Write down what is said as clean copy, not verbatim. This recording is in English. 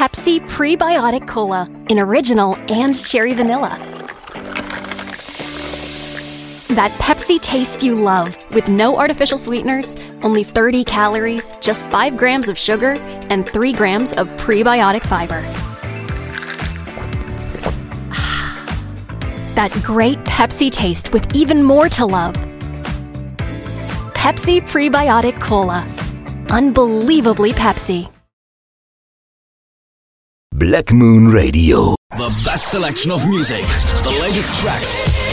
Pepsi Prebiotic Cola in original and cherry vanilla. That Pepsi taste you love, with no artificial sweeteners, only 30 calories, just 5 grams of sugar, and 3 grams of prebiotic fiber. That great Pepsi taste with even more to love. Pepsi Prebiotic Cola. Unbelievably Pepsi. Black Moon Radio. The best selection of music, the latest tracks,